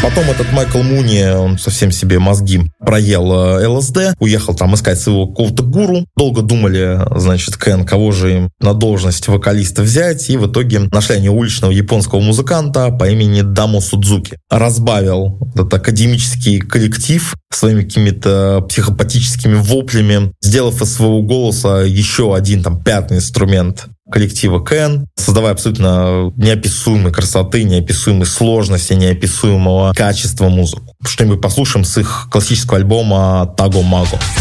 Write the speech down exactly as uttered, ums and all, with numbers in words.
Потом этот Майкл Муни, он совсем себе мозги проел ЛСД, уехал там искать своего какого-то гуру. Долго думали, значит, Кен, кого же им на должность вокалиста взять, и в итоге нашли они уличного японского музыканта по имени Дамо Судзуки. Разбавил этот академический коллектив своими какими-то психопатическими воплями, сделав из своего голоса еще один там пятый инструмент коллектива Кен, создавая абсолютно неописуемой красоты, неописуемой сложности, неописуемого качества музыку. Что-нибудь послушаем с их классического альбома «Таго Маго».